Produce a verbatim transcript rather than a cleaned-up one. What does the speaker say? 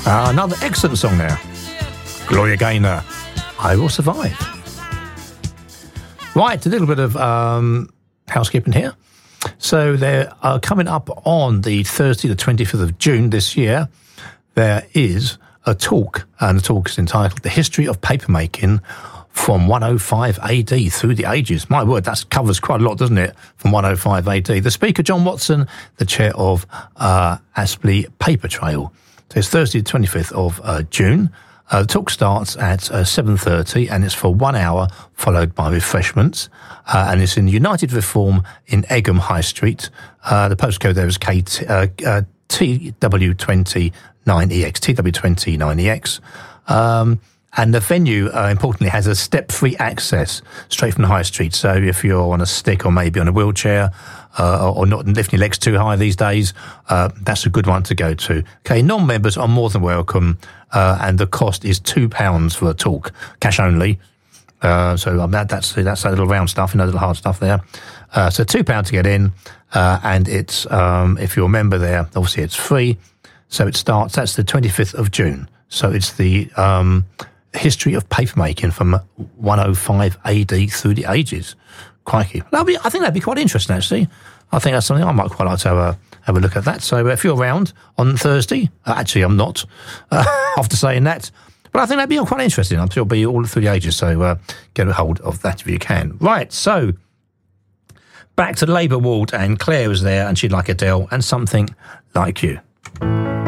Uh, another excellent song there. Gloria Gaynor, I Will Survive. Right, a little bit of um, housekeeping here. So they're uh, coming up on the Thursday, the twenty-fifth of June this year. There is a talk, and the talk is entitled The History of Papermaking from one oh five A D through the ages. My word, that covers quite a lot, doesn't it, from one oh five A D. The speaker, John Watson, the chair of uh, Aspley Paper Trail. So it's Thursday, the twenty-fifth of uh, June. Uh, the talk starts at uh, seven thirty and it's for one hour, followed by refreshments. Uh, and it's in United Reform in Egham High Street. Uh, the postcode there is K T, uh, uh, T W twenty-nine E X, T W twenty-nine E X. Um, and the venue, uh, importantly, has a step-free access straight from the High Street. So if you're on a stick or maybe on a wheelchair, uh, or, or not lifting your legs too high these days, uh, that's a good one to go to. Okay, non-members are more than welcome, uh, and the cost is two pounds for a talk, cash only. Uh, so um, that, that's that's that little round stuff, and that little hard stuff there. Uh, so two pounds to get in, uh, and it's um, if you're a member there, obviously it's free. So it starts. That's the twenty-fifth of June. So it's the um, history of papermaking from one oh five A D through the ages. Crikey, that'll be. I think that'd be quite interesting. Actually, I think that's something I might quite like to have a have a look at that. So if you're around on Thursday, uh, actually I'm not. Uh, after saying that. But I think that'd be quite interesting. I'm sure it'll be all through the ages, so uh, get a hold of that if you can. Right, so back to the Labour ward, and Claire was there, and she'd like Adele and Something Like You.